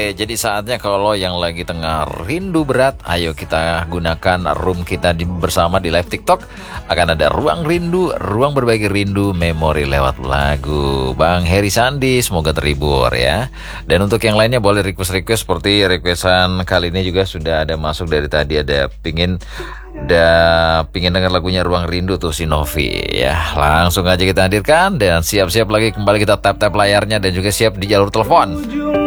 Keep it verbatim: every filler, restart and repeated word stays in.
jadi saatnya kalau yang lagi tengah rindu berat, ayo kita gunakan room kita di, bersama di live TikTok. Akan ada ruang rindu, ruang berbagi rindu, memori lewat lagu Bang Heri Sandi, semoga terhibur ya. Dan untuk yang lainnya boleh request-request, seperti requestan kali ini juga sudah ada masuk dari tadi, ada pingin Udah pingin dengar lagunya Ruang Rindu tuh si Novi ya. Langsung aja kita hadirkan dan siap-siap lagi kembali kita tap-tap layarnya dan juga siap di jalur telepon.